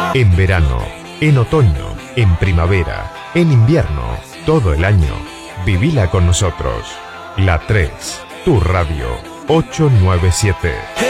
En verano, en otoño, en primavera, en invierno, todo el año, vivila con nosotros. La 3, tu radio, 897.